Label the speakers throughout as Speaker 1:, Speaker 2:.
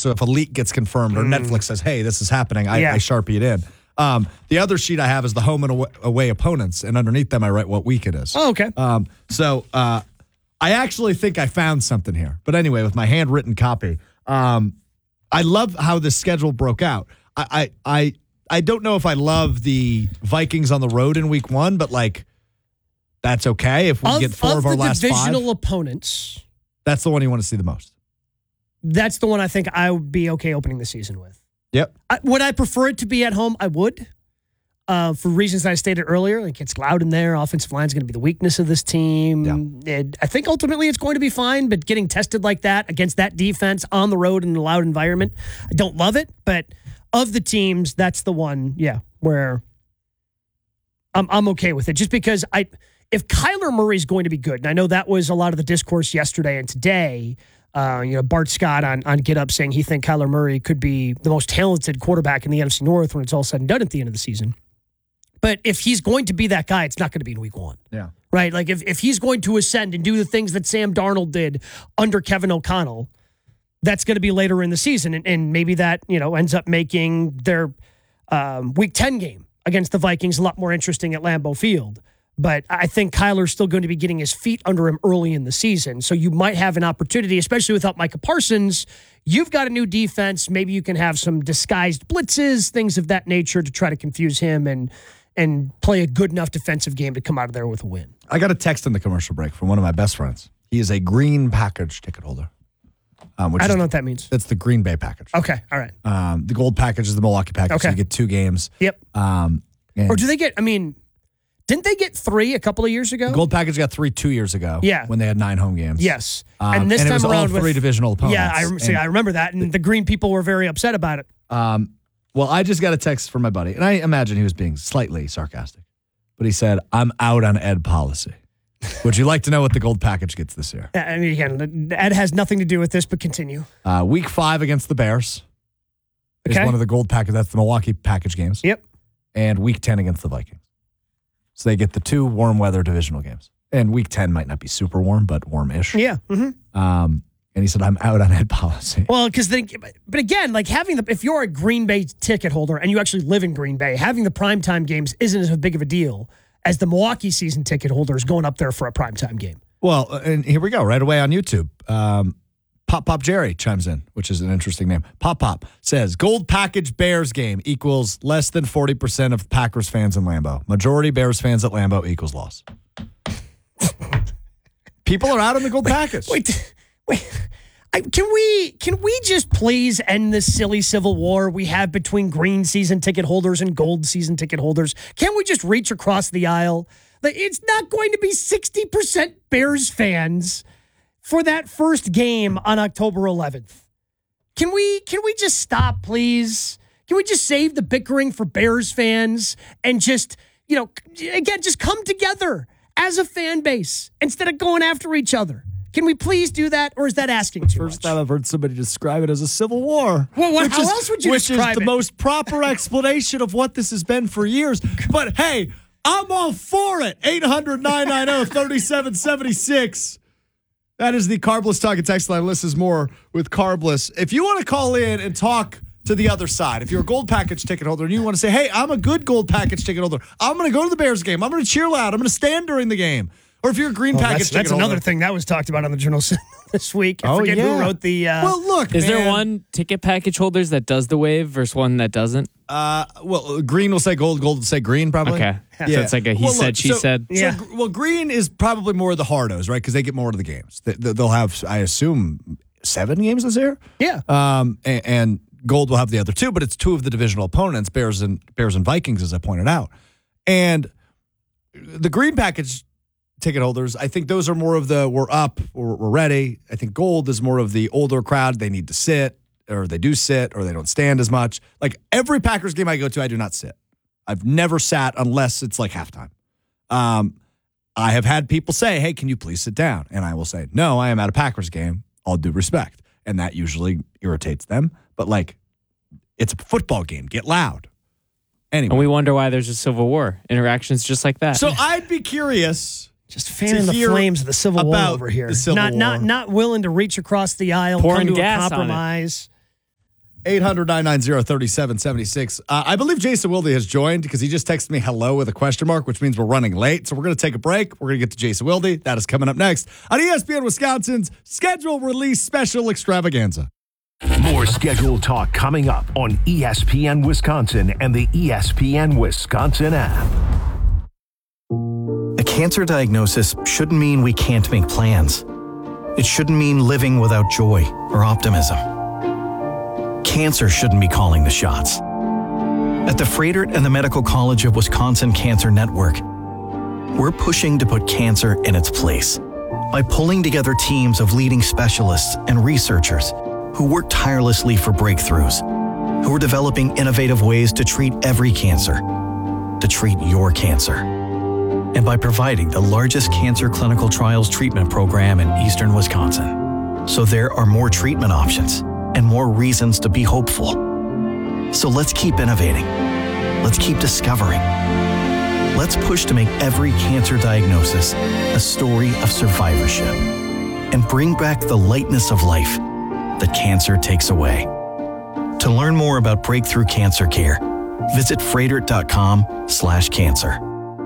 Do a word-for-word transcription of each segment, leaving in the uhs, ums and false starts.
Speaker 1: So if a leak gets confirmed or
Speaker 2: Mm.
Speaker 1: Netflix says, hey, this is happening, I,
Speaker 2: Yeah.
Speaker 1: I Sharpie it in. Um, the other sheet I have is the home and away, away opponents, and underneath them I write what week it is.
Speaker 2: Oh, okay.
Speaker 1: Um, so uh, I actually think I found something here. But anyway, with my handwritten copy, um, I love how this schedule broke out. I, I I I don't know if I love the Vikings on the road in week one, but like that's okay if we
Speaker 2: Of,
Speaker 1: get four of,
Speaker 2: of
Speaker 1: our
Speaker 2: the
Speaker 1: last
Speaker 2: divisional
Speaker 1: five.
Speaker 2: opponents,
Speaker 1: That's the one you want to see the most.
Speaker 2: that's the one I think I would be okay opening the season with.
Speaker 1: Yep.
Speaker 2: I, would I prefer it to be at home? I would. Uh, for reasons that I stated earlier, like it's loud in there. Offensive line is going to be the weakness of this team.
Speaker 1: Yeah.
Speaker 2: And I think ultimately it's going to be fine, but getting tested like that against that defense on the road in a loud environment, I don't love it. But of the teams, that's the one, yeah, where I'm I'm okay with it. Just because I, if Kyler Murray is going to be good, and I know that was a lot of the discourse yesterday and today. Uh, you know, Bart Scott on, on Get Up saying he thinks Kyler Murray could be the most talented quarterback in the N F C North when it's all said and done at the end of the season. But if he's going to be that guy, it's not going to be in week one.
Speaker 1: Yeah.
Speaker 2: Right? Like if, if he's going to ascend and do the things that Sam Darnold did under Kevin O'Connell, that's going to be later in the season. And, and maybe that, you know, ends up making their um, week ten game against the Vikings a lot more interesting at Lambeau Field. But I think Kyler's still going to be getting his feet under him early in the season. So you might have an opportunity, especially without Micah Parsons. You've got a new defense. Maybe you can have some disguised blitzes, things of that nature to try to confuse him and and play a good enough defensive game to come out of there with a win.
Speaker 1: I got a text in the commercial break from one of my best friends. He is a green package ticket holder. Um, which
Speaker 2: I don't
Speaker 1: is
Speaker 2: know what that means.
Speaker 1: That's the Green Bay package.
Speaker 2: Okay, all right.
Speaker 1: Um, the gold package is the Milwaukee package.
Speaker 2: Okay.
Speaker 1: So you get two games.
Speaker 2: Yep.
Speaker 1: Um, and
Speaker 2: Or do they get, I mean, didn't they get three a couple of years ago?
Speaker 1: the gold package got three two years ago.
Speaker 2: Yeah.
Speaker 1: When they had nine home games.
Speaker 2: Yes.
Speaker 1: Um,
Speaker 2: and this
Speaker 1: and it
Speaker 2: time
Speaker 1: was
Speaker 2: around
Speaker 1: all three
Speaker 2: with,
Speaker 1: divisional opponents.
Speaker 2: Yeah, I, rem- see,
Speaker 1: And-
Speaker 2: I remember that. And the green people were very upset about it.
Speaker 1: Um, well, I just got a text from my buddy, and I imagine he was being slightly sarcastic. But he said, I'm out on Ed policy. Would you like to know what the gold package gets this year?
Speaker 2: I mean, again, Ed has nothing to do with this, but continue.
Speaker 1: Uh, week five against the Bears is
Speaker 2: Okay.
Speaker 1: one of the gold package. That's the Milwaukee package games.
Speaker 2: Yep.
Speaker 1: And week ten against the Vikings. So they get the two warm weather divisional games. And week ten might not be super warm, but warm-ish.
Speaker 2: Yeah. Mm-hmm.
Speaker 1: Um, and he said, I'm out on Ed policy.
Speaker 2: Well, because then, but again, like having the, if you're a Green Bay ticket holder and you actually live in Green Bay, having the primetime games isn't as big of a deal as the Milwaukee season ticket holders going up there for a primetime game.
Speaker 1: Well, and here we go, right away on YouTube. Um, Pop Pop Jerry chimes in, which is an interesting name. Pop Pop says, gold package Bears game equals less than forty percent of Packers fans in Lambeau. Majority Bears fans at Lambeau equals loss. People are out on the gold package.
Speaker 2: Wait, wait. I, can we can we just please end this silly civil war we have between green season ticket holders and gold season ticket holders? Can't we just reach across the aisle? Like, it's not going to be sixty percent Bears fans for that first game on October eleventh. Can we can we just stop, please? Can we just save the bickering for Bears fans and just, you know, again, just come together as a fan base instead of going after each other? Can we please do that, or is that asking too
Speaker 1: First
Speaker 2: much?
Speaker 1: time I've heard somebody describe it as a civil war.
Speaker 2: Well, what,
Speaker 1: which
Speaker 2: how
Speaker 1: is,
Speaker 2: else would you
Speaker 1: which
Speaker 2: describe
Speaker 1: is the
Speaker 2: it?
Speaker 1: most proper explanation of what this has been for years. But hey, I'm all for it. eight hundred, nine nine zero, three seven seven six. That is the Carbless Talk and Text line. This is more with Carbless. If you want to call in and talk to the other side, if you're a gold package ticket holder and you want to say, hey, I'm a good gold package ticket holder, I'm going to go to the Bears game, I'm going to cheer loud, I'm going to stand during the game. Or if you're a green
Speaker 2: Well,
Speaker 1: package
Speaker 2: that's,
Speaker 1: ticket
Speaker 2: that's
Speaker 1: holder.
Speaker 2: another thing that was talked about on the Journal this week. I
Speaker 1: Oh,
Speaker 2: forget
Speaker 1: yeah.
Speaker 2: who wrote the. Uh,
Speaker 1: Well, look,
Speaker 3: Is there
Speaker 1: man.
Speaker 3: one ticket package holders that does the wave versus one that doesn't?
Speaker 1: Uh, well, green will say gold, gold will say green, probably.
Speaker 3: Okay.
Speaker 1: Yeah.
Speaker 3: So it's like a he
Speaker 1: Well,
Speaker 3: said,
Speaker 1: look,
Speaker 3: she
Speaker 1: so-
Speaker 3: said.
Speaker 1: So,
Speaker 2: Yeah.
Speaker 1: gr- well, green is probably more of the hardos, right? Because they get more of the games. They, they- they'll have, I assume, seven games this year.
Speaker 2: yeah.
Speaker 1: Um, and, and gold will have the other two, but it's two of the divisional opponents, Bears and Bears and Vikings, as I pointed out. And the green package ticket holders, I think those are more of the we're up, we're, we're ready. I think gold is more of the older crowd. They need to sit, or they do sit, or they don't stand as much. Like every Packers game I go to, I do not sit. I've never sat unless it's like halftime. Um, I have had people say, hey, can you please sit down? And I will say, no, I am at a Packers game, all due respect. And that usually irritates them. But like, it's a football game. Get loud. Anyway.
Speaker 3: And we wonder why there's a civil war. Interactions just like that.
Speaker 1: So I'd be curious.
Speaker 2: Just fanning the
Speaker 1: hear
Speaker 2: flames of the Civil War
Speaker 1: about
Speaker 2: over here.
Speaker 1: the Civil
Speaker 2: not, not,
Speaker 1: War.
Speaker 2: not willing to reach across the aisle,
Speaker 3: Pouring
Speaker 2: come to
Speaker 3: gas
Speaker 2: a
Speaker 3: on it.
Speaker 2: compromise.
Speaker 1: eight hundred, nine nine zero, three seven seven six. Uh, I believe Jason Wilde has joined because he just texted me hello with a question mark, which means we're running late. So we're going to take a break. We're going to get to Jason Wilde. That is coming up next on E S P N Wisconsin's schedule release special extravaganza.
Speaker 4: More schedule talk coming up on E S P N Wisconsin and the E S P N Wisconsin app.
Speaker 5: A cancer diagnosis shouldn't mean we can't make plans. It shouldn't mean living without joy or optimism. Cancer shouldn't be calling the shots. At the Froedtert and the Medical College of Wisconsin Cancer Network, we're pushing to put cancer in its place by pulling together teams of leading specialists and researchers who work tirelessly for breakthroughs, who are developing innovative ways to treat every cancer, to treat your cancer. And by providing the largest cancer clinical trials treatment program in eastern Wisconsin. So there are more treatment options and more reasons to be hopeful. So let's keep innovating. Let's keep discovering. Let's push to make every cancer diagnosis a story of survivorship and bring back the lightness of life that cancer takes away. To learn more about breakthrough cancer care, visit froedtert.com slash cancer.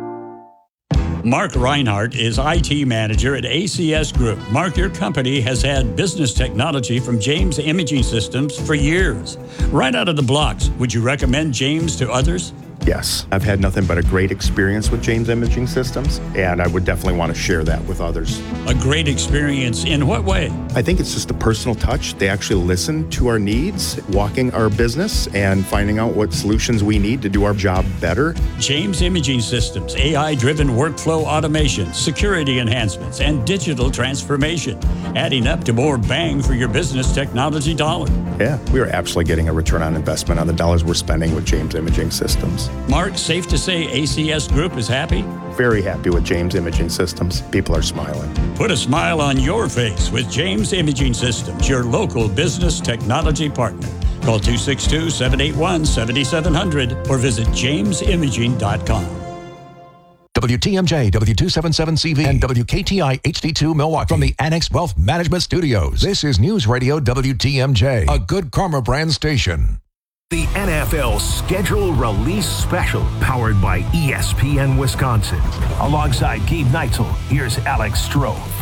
Speaker 6: Mark Reinhardt is I T manager at A C S Group. Mark, your company has had business technology from James Imaging Systems for years. Right out of the blocks, would you recommend James to others?
Speaker 7: Yes, I've had nothing but a great experience with James Imaging Systems, and I would definitely want to share that with others.
Speaker 6: A great experience in what way?
Speaker 7: I think it's just a personal touch. They actually listen to our needs, walking our business, and finding out what solutions we need to do our job better.
Speaker 6: James Imaging Systems, A I-driven workflow automation, security enhancements, and digital transformation, adding up to more bang for your business technology dollar.
Speaker 7: Yeah, we are absolutely getting a return on investment on the dollars we're spending with James Imaging Systems.
Speaker 6: Mark, safe to say A C S Group is happy?
Speaker 7: Very happy with James Imaging Systems. People are smiling.
Speaker 6: Put a smile on your face with James Imaging Systems, your local business technology partner. Call two six two, seven eight one, seven seven zero zero or visit james imaging dot com.
Speaker 8: W T M J, W two seventy-seven C V, and W K T I H D two Milwaukee from the Annex Wealth Management Studios. This is News Radio W T M J, a Good Karma brand station.
Speaker 4: The N F L Schedule Release Special, powered by E S P N Wisconsin. Alongside Gabe Neitzel, here's Alex Stroh.